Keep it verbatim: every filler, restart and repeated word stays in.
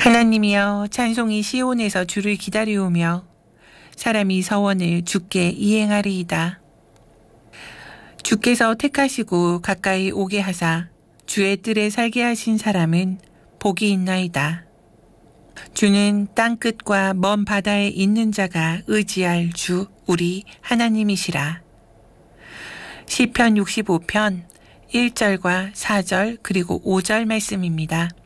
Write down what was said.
하나님이여 찬송이 시온에서 주를 기다리오며 사람이 서원을 주께 이행하리이다. 주께서 택하시고 가까이 오게 하사 주의 뜰에 살게 하신 사람은 복이 있나이다. 주는 땅끝과 먼 바다에 있는 자가 의지할 주 우리 하나님이시라. 시편 육십오 편 일 절과 사 절 그리고 오 절 말씀입니다.